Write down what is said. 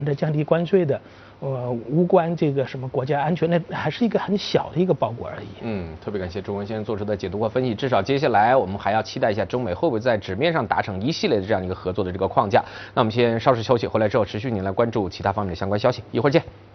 的降低关税的，无关这个什么国家安全，那还是一个很小的一个包裹而已。 特别感谢钟文先生做出的解读和分析。至少接下来我们还要期待一下中美会不会在纸面上达成一系列的这样一个合作的这个框架。那我们先稍事休息，回来之后持续您来关注其他方面的相关消息，一会儿见。